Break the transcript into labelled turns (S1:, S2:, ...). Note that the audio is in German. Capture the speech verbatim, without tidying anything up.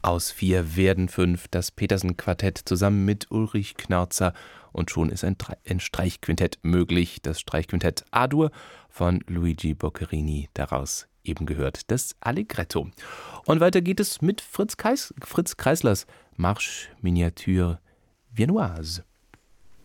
S1: Aus vier werden fünf, das Petersen-Quartett zusammen mit Ulrich Knörzer. Und schon ist ein, ein Streichquintett möglich, das Streichquintett A-Dur von Luigi Boccherini, daraus eben gehört das Allegretto. Und weiter geht es mit Fritz, Keis, Fritz Kreislers Marche Miniature Viennoise.